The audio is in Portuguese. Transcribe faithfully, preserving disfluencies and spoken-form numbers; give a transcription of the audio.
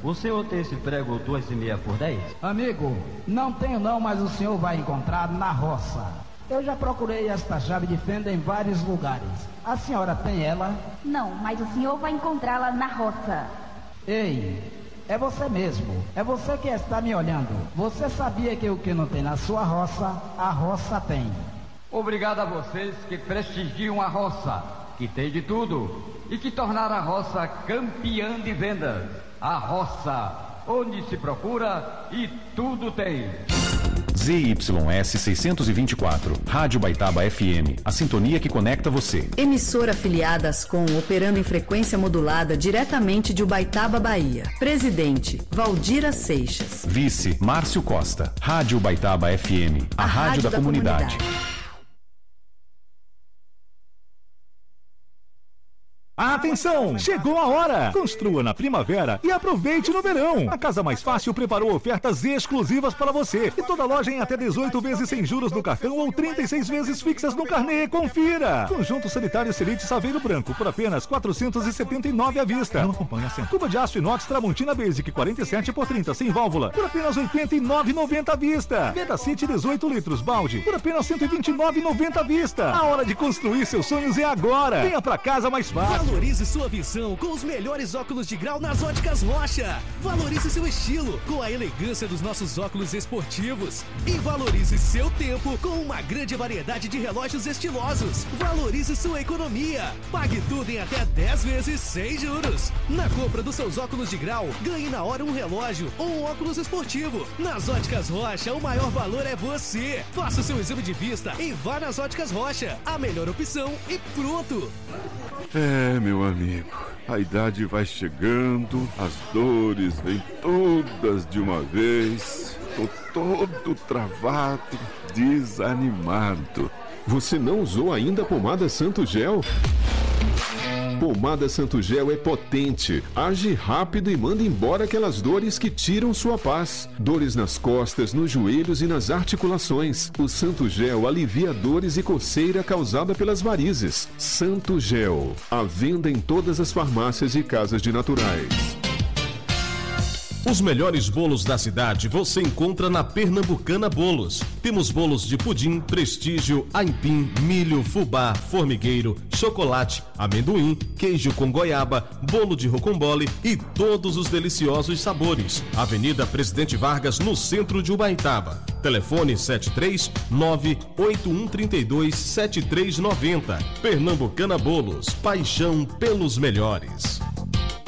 O senhor tem esse prego duas e meia por dez? Amigo, não tenho não, mas o senhor vai encontrar na roça. Eu já procurei esta chave de fenda em vários lugares. A senhora tem ela? Não, mas o senhor vai encontrá-la na roça. Ei, é você mesmo. É você que está me olhando. Você sabia que o que não tem na sua roça, a roça tem. Obrigado a vocês que prestigiam a roça, que tem de tudo, e que tornaram a roça campeã de vendas. A roça, onde se procura e tudo tem. Z Y S seiscentos e vinte e quatro, Rádio Baitaba F M, a sintonia que conecta você. Emissora afiliada ASCOM, operando em frequência modulada diretamente de Ubaitaba, Bahia. Presidente, Valdira Seixas. Vice, Márcio Costa. Rádio Baitaba F M, a, a rádio, rádio da, da comunidade. comunidade. Atenção! Chegou a hora! Construa na primavera e aproveite no verão! A Casa Mais Fácil preparou ofertas exclusivas para você. E toda loja em até dezoito vezes sem juros no cartão ou trinta e seis vezes fixas no carnê. Confira! Conjunto sanitário Selite Saveiro Branco por apenas quatrocentos e setenta e nove à vista. Não acompanha assento. Tuba de aço inox Tramontina Basic quarenta e sete por trinta sem válvula por apenas oitenta e nove reais e noventa centavos à vista. Veda City dezoito litros balde por apenas cento e vinte e nove reais e noventa centavos à vista. A hora de construir seus sonhos é agora. Venha pra Casa Mais Fácil. Valorize sua visão com os melhores óculos de grau nas Óticas Rocha. Valorize seu estilo com a elegância dos nossos óculos esportivos. E valorize seu tempo com uma grande variedade de relógios estilosos. Valorize sua economia. Pague tudo em até dez vezes sem juros. Na compra dos seus óculos de grau, ganhe na hora um relógio ou um óculos esportivo. Nas Óticas Rocha, o maior valor é você. Faça o seu exame de vista e vá nas Óticas Rocha. A melhor opção e pronto. É, meu amigo, a idade vai chegando, as dores vêm todas de uma vez. Tô todo travado, desanimado. Você não usou ainda a pomada Santo Gel? Pomada Santo Gel é potente, age rápido e manda embora aquelas dores que tiram sua paz. Dores nas costas, nos joelhos e nas articulações. O Santo Gel alivia dores e coceira causada pelas varizes. Santo Gel, à venda em todas as farmácias e casas de naturais. Os melhores bolos da cidade você encontra na Pernambucana Bolos. Temos bolos de pudim, prestígio, aipim, milho, fubá, formigueiro, chocolate, amendoim, queijo com goiaba, bolo de rocambole e todos os deliciosos sabores. Avenida Presidente Vargas, no centro de Ubaitaba. Telefone sete três nove oito um três dois sete três nove zero. Pernambucana Bolos, paixão pelos melhores.